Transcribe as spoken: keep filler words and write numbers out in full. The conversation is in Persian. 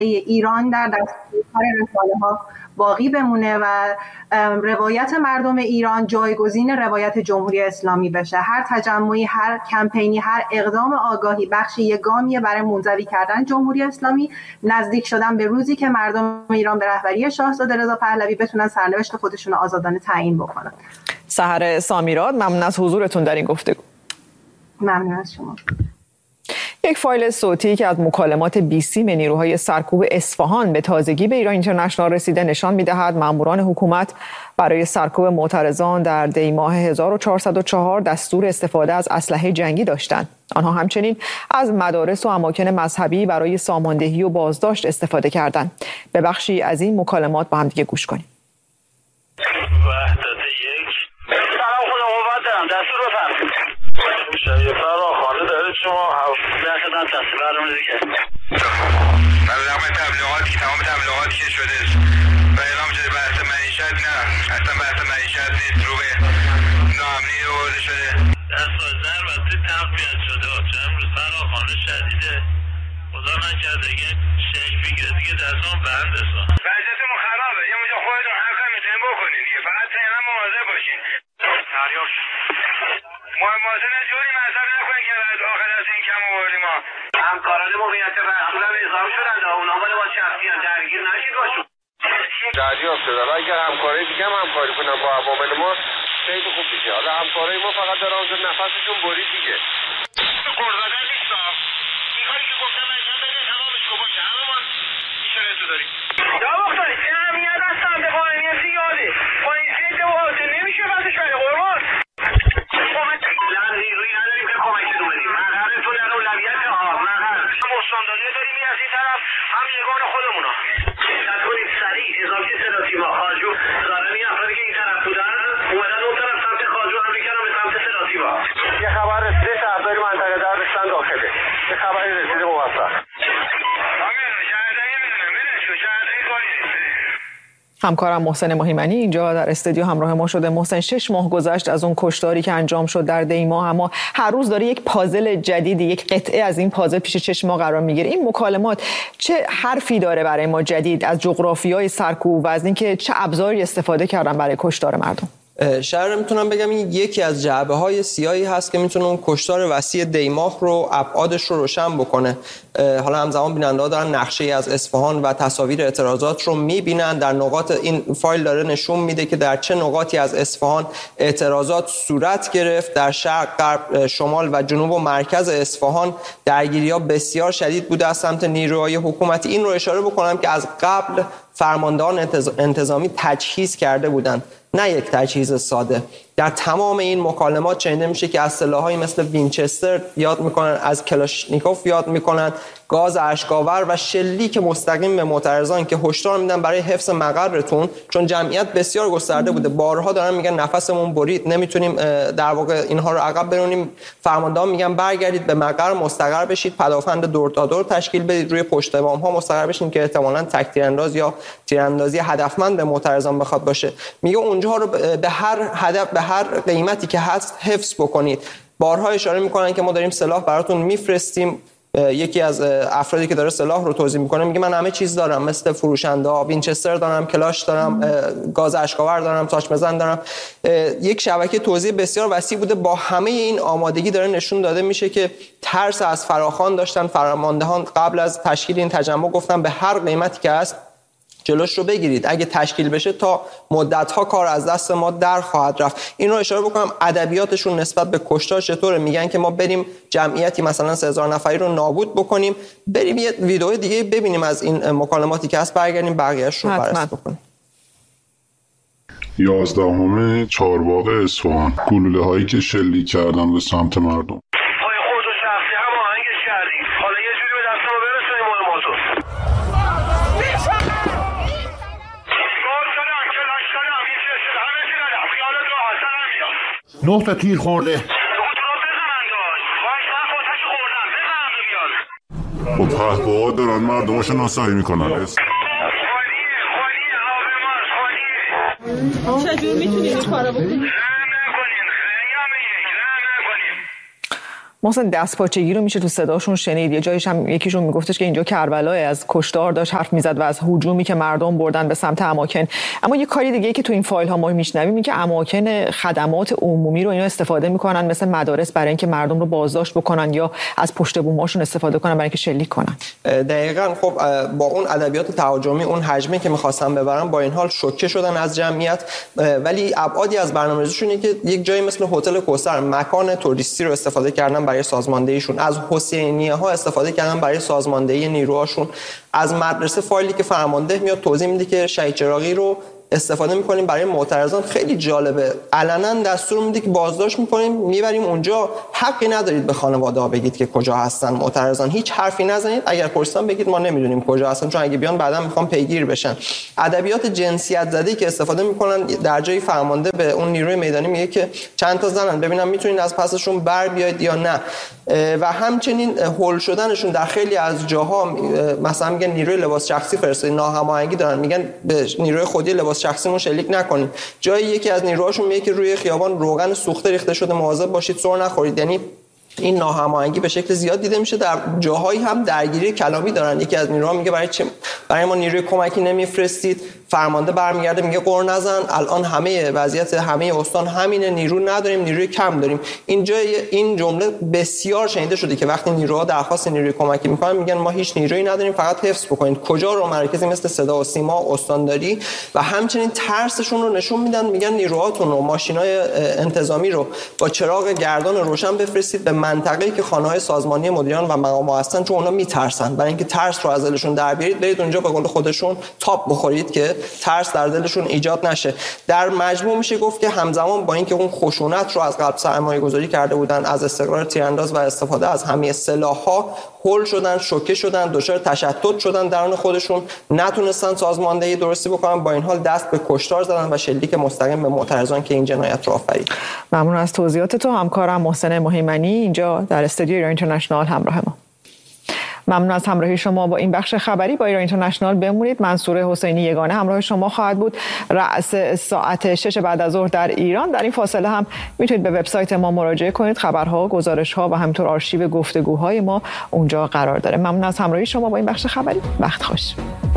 ایران در دستور رساله‌ها باقی بمونه و روایت مردم ایران جایگزین روایت جمهوری اسلامی بشه. هر تجمعی، هر کمپینی، هر اقدام آگاهی بخشی یک گامیه برای منزوی کردن جمهوری اسلامی، نزدیک شدن به روزی که مردم ایران به رهبری شاهزاده رضا پهلوی بتونن سرنوشت خودشون رو آزادانه تعیین بکنن. سحر سامیراد، ممنون از حضورتون در این گفتگو. ممنون از شما. یک فایل صوتی که از مکالمات بیسیم نیروهای سرکوب اصفهان به تازگی به ایران اینترنشنال رسیده نشان می‌دهد ماموران حکومت برای سرکوب معترضان در دی ماه هزار و چهارصد و چهار دستور استفاده از اسلحه جنگی داشتند. آنها همچنین از مدارس و اماکن مذهبی برای ساماندهی و بازداشت استفاده کردند. به بخشی از این مکالمات با هم دیگه گوش کنیم. شایعه فراخوانده داره شما درست دادن تصویر برمونه دیگه برنامه تبلیغاتی که تمام تبلیغاتی که شده و اعلام شده بحث معیشت نه اصلا بحث معیشت نیست، رو به ناامنی آورده شده در سازده البته تقویت شده چه امروز فراخوانده شدیده خدا نکرده دیگه شکل بگیره دیگه دستان بند اصلا وضعیتمون خرابه. یه اونجا خودتون هر کاری میتونین بکنین دیگه، فقط تیمه مواظب باشین. دریاش مواظب جوری مذهب نکنین که آخر از این کم آوردیم ما. همکاران موقعیت رسول هم اضافه شدن، اونا مال ما شخصی هم درگیر نشید باشون. دریافت شده و اگر همکاری دیگه هم همکاری کنن با عوامل ما خیلی خوب میشه. حالا همکاری ما فقط در اونجا نفسشون برید دیگه. قرضادن نیست ها. این کاری که گفتم انجام بده تمامش کن باشه. همه ما ایشونه تو داریم. یا مختاری این امنیت از سمت قانونی زیاده. قانونی زیاده و حاضر نمیشه بازش بره قربان. نیروی نداریم که کمکتون بدیم. مرحلتون در اولویت ها مرحل مستانداری داریم این از این طرف هم یگان خودمونا دقت کنید سریع اضافه سلاطیما خاجو ظالمی افرادی که این طرف بودن اومدن اون طرف سمت خاجو هم میکنن به سمت سلاطیما. یه خبر رسیده شهرداری منطقه در رسیدن داخله. یه خبری رسیده موفق. همکارم محسن مهیمنی اینجا در استودیو همراه ما شده. محسن، شش ماه گذشت از اون کشتاری که انجام شد در دی ماه، اما هر روز داره یک پازل جدیدی، یک قطعه از این پازل پیش چشم ما قرار میگیره. این مکالمات چه حرفی داره برای ما جدید از جغرافیای سرکوب و از اینکه چه ابزاری استفاده کردن برای کشتار مردم؟ شاید میتونم بگم این یکی از جعبه‌های سیاهی هست که میتونه اون کشتار وسیع دی ماه رو ابعادش رو روشن بکنه. حالا همزمان بیننده‌ها دارن نقشه‌ای از اصفهان و تصاویر اعتراضات رو میبینن. در نقاط این فایل داره نشون میده که در چه نقاطی از اصفهان اعتراضات صورت گرفت. در شرق، غرب، شمال و جنوب و مرکز اصفهان درگیری‌ها بسیار شدید بوده از سمت نیروهای حکومتی. این رو اشاره بکنم که از قبل فرماندهان انتظامی تجهیز کرده بودند، نه یک تجهیز ساده. در تمام این مکالمات شنیده میشه که از سلاح‌هایی مثل وینچستر یاد میکنن، از کلاشنیکوف یاد میکنن، گاز اشک‌آور و شلیک مستقیم به معترضان که هشدار میدن برای حفظ مقرتون، چون جمعیت بسیار گسترده بوده. بارها دارن میگن نفسمون برید، نمیتونیم در واقع اینها رو عقب برونیم. فرماندهان میگن برگردید به مقر مستقر بشید، پدافند دور تا دور تشکیل بدید، روی پشت بام‌ها مستقر بشین که احتمالاً تک تیرانداز یا تیراندازی هدفمند به معترضان بخواد باشه. میگه اونجا رو به هر هدف، به هر قیمتی که هست حفظ بکنید. بارها اشاره میکنن که ما داریم سلاح براتون میفرستیم. یکی از افرادی که داره سلاح رو توضیح میکنه میگه من همه چیز دارم، مثل فروشنده ها، وینچستر دارم، کلاش دارم، گاز اشک‌آور دارم، تاچ بزن دارم. یک شبکه توزیع بسیار وسیع بوده. با همه این آمادگی داره نشون داده میشه که ترس از فراخوان داشتن. فرماندهان قبل از تشکیل این تجمع گفتن به هر قیمتی که هست جلوش رو بگیرید، اگه تشکیل بشه تا مدت‌ها کار از دست ما در خواهد رفت. این رو اشاره بکنم ادبیاتشون نسبت به کشتار چطوره. میگن که ما بریم جمعیتی مثلا سه هزار نفری رو نابود بکنیم، بریم یه ویدیو دیگه ببینیم از این مکالماتی که هست، برگردیم بقیه‌اش رو بررسی بکنیم. یازدهم چهارباغ اصفهان، گلوله هایی که شلیک کردن به سمت مردم. نه تا تیر خورده. خب پهپادها دارن مردماشو ناسایی میکنن. چجور میتونیم این کارو بکنیم؟ مثلا دستپاچگی رو میشه تو صداشون شنید. یه جایش هم یکیشون میگفتش که اینجا کربلا از کشتار داشت حرف میزد و از هجومی که مردم بردن به سمت اماکن. اما یه کاری دیگه که تو این فایل ها ما میشنویم این که اماکن خدمات عمومی رو اینا استفاده میکنن مثل مدارس برای اینکه مردم رو بازداشت بکنن یا از پشت بوماشون استفاده کنن برای اینکه شلیک کنن. دقیقاً. خب با اون ادبیات تهاجمی، اون حجمی که می‌خواستن ببرن، با این حال شوکه شدن از جمعیت. ولی ابعادی از برنامه‌ریزیشون اینه که یک جایی مثل هتل کوثر مکان توریستی رو استفاده کردن برای سازماندهیشون، از حسینیه ها استفاده کردن برای سازماندهی نیروهاشون، از مدرسه فایلی که فرمانده میاد توضیح میده که شهید چراغی رو استفاده میکنیم برای معترضان. خیلی جالبه، علنا دستور میده که بازداشت میکنیم میبریم اونجا، حقی ندارید به خانواده ها بگید که کجا هستن معترضان، هیچ حرفی نزنید، اگر پرسیدن بگید ما نمیدونیم کجا هستن، چون اگه بیان بعدا میخوام پیگیر بشن. ادبیات جنسیت زده‌ای که استفاده میکنن، در جای فرمانده به اون نیروی میدانی میگه که چند تا زنن ببینم میتونید از پسشون بر بیاید یا نه. و همچنین هول شدنشون در خیلی از جاها، مثلا میگن نیروی لباس شخصی فرستادید، ناهماهنگی دارن، میگن به نیروی خودی لباس شخصیمون شلیک نکنید. جایی یکی از نیروهاشون میگه که روی خیابان روغن سوخته ریخته شده، مواظب باشید سر نخورید. یعنی این ناهماهنگی به شکل زیاد دیده میشه. در جاهایی هم درگیری کلامی دارن. یکی از نیروها میگه برای چه برای ما نیروی کمکی نمیفرستید؟ فرمانده برمیگرده میگه قر نزن، الان همه وضعیت همه استان همینه، نیرو نداریم، نیروی کم داریم. اینجا این جمله بسیار شنیده شده که وقتی نیروها درخواست نیروی کمکی میکنن میگن ما هیچ نیرویی نداریم، فقط حفظ بکنید. کجا رو مرکزی مثل صدا و سیما استانداری و همچنین ترسشون رو نشون میدن، میگن نیروهاتون رو، ماشینای انتظامی رو با چراغ گردان روشن بفرستید به منطقه‌ای که خانه‌های سازمانی مدیران و مقام‌ها هستن، چون اونا میترسن. برای اینکه ترس رو از دلشون در بیارید، برید اونجا به قول خودشون تاپ بخورید که ترس در دلشون ایجاد نشه. در مجموع میشه گفت که همزمان با اینکه اون خشونت رو از قبل سرمایه‌گذاری کرده بودن، از استقرار تیرانداز و استفاده از همه سلاح‌ها هول شدن، شوکه شدن، دچار تشتت شدن درون خودشون، نتونستن سازماندهی درستی بکنن. با این حال دست به کشتار زدن و شلیک مستقیم به معترضان که این جنایت رو آفرید. ممنون از توضیحات تو. همکارم محسن مهیمنی اینجا در استودیو ایران اینترنشنال همراه ما. ممنون از همراهی شما با این بخش خبری. با ایران اینترنشنال بمونید. منصور حسینی یگانه همراه شما خواهد بود. رأس ساعت شش بعد از ظهر در ایران. در این فاصله هم میتونید به وبسایت ما مراجعه کنید. خبرها، گزارش‌ها و همینطور آرشیو گفتگوهای ما اونجا قرار داره. ممنون از همراهی شما با این بخش خبری. وقت خوش.